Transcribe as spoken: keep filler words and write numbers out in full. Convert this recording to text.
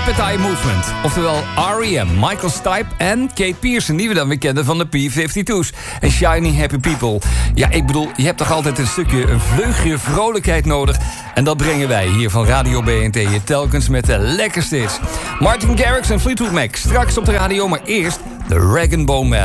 Appetite Movement. Oftewel R E M, Michael Stipe en Kate Pearson... die we dan weer kennen van de P vijfentwintig's. En Shiny Happy People. Ja, ik bedoel, je hebt toch altijd een stukje... een vleugje vrolijkheid nodig. En dat brengen wij hier van Radio B N T... je telkens met de lekkerste hits. Martin Garrix en Fleetwood Mac. Straks op de radio, maar eerst de Rag and Bone Man.